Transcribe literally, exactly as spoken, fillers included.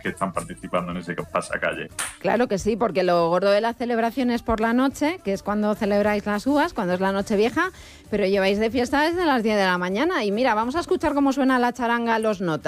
que están participando en ese pasacalle. Claro que sí, porque lo gordo de la celebración es por la noche, que es cuando celebráis las uvas, cuando es la noche vieja, pero lleváis de fiesta desde las diez de la mañana. Y mira, vamos a escuchar cómo suena la charanga Los Notas.